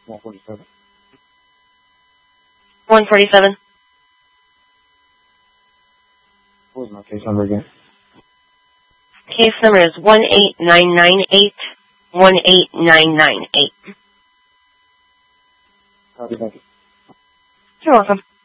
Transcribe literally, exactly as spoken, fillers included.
one forty-seven. one forty-seven. What was my case number again? Case number is one eight nine nine eight, one eight nine nine eight. Copy, thank you. You're welcome.